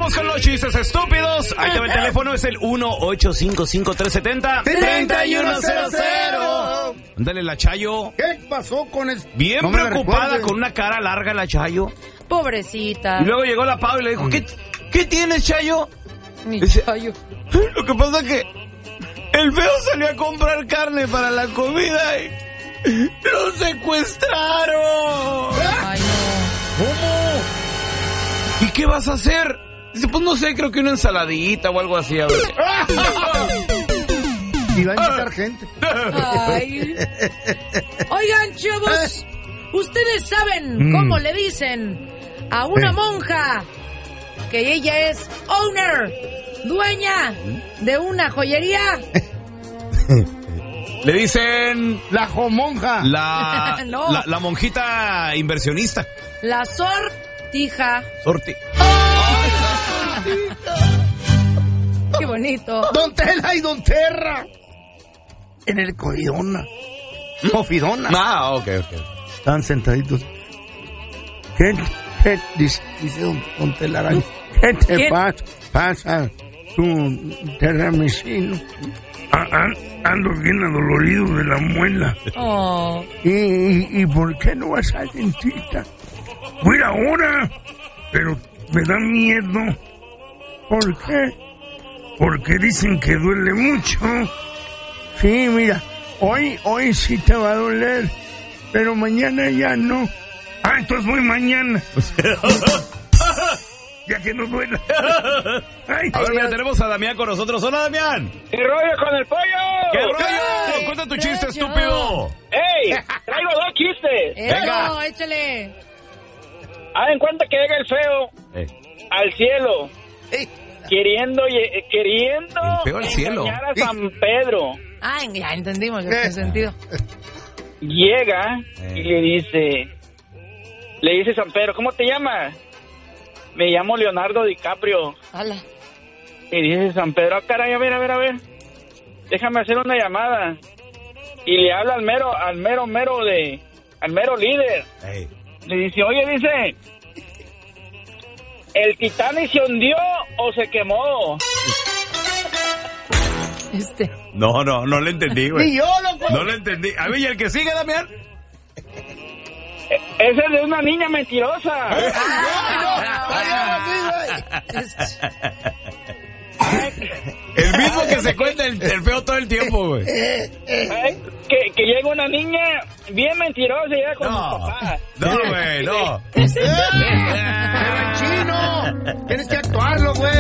Vamos con los chistes estúpidos. Ahí te va el teléfono, es el 1-855-370-3100. Ándale, la Chayo. ¿Qué pasó con eso? Bien No me preocupada, con una cara larga la Chayo. Pobrecita. Y luego llegó la Pau y le dijo, ¿qué tienes, Chayo? Mi Dice, Chayo. Lo que pasa es que el feo salió a comprar carne para la comida y lo secuestraron. Ay, no. ¿Cómo? ¿Y qué vas a hacer? Dice, pues no sé, creo que una ensaladita o algo así. A ver. Y va a invitar gente. Ay. Oigan, chavos, ¿ustedes saben cómo le dicen a una monja que ella es owner, dueña de una joyería? Le dicen La jomonja. No. la monjita inversionista. La sortija. Sorti. Qué bonito. Don Tela y Don Terra. En el Cofidona. Cofidona. Ah, ok. Están sentaditos. ¿Qué dice Don Telaraño? ¿Qué te pasa, su terramicino? Ando bien adolorido de la muela. Oh. ¿Y por qué no vas al dentista? Voy ahora, pero me da miedo. ¿Por qué? Porque dicen que duele mucho. Sí, mira, hoy sí te va a doler, pero mañana ya no. Entonces voy mañana. Ya que no duela. Ay, a ver, mira, tenemos a Damián con nosotros. Hola, Damián. ¿Qué rollo con el pollo? ¿Qué rollo? Cuenta tu chiste, estúpido. ¡Ey! Traigo dos chistes. Eso, échale. Haz en cuenta que llega el feo al cielo, queriendo El feo al cielo. engañar a San Pedro. Ah, ya entendimos el sentido. Llega y le dice San Pedro, ¿cómo te llamas? Me llamo Leonardo DiCaprio. Hala. Y dice San Pedro, caray, a ver. Déjame hacer una llamada. Y le habla al mero líder. Hey. Le dice, oye, ¿el Titanic se hundió o se quemó? No le entendí, güey. Y yo, loco. No le entendí. A ver, ¿y el que sigue, Damián? Ese es de una niña mentirosa. El mismo que se cuenta el feo todo el tiempo, güey. Que llega una niña bien mentirosa y llega con su papá. No, güey, no. Pero en chino. Tienes que actuarlo, güey.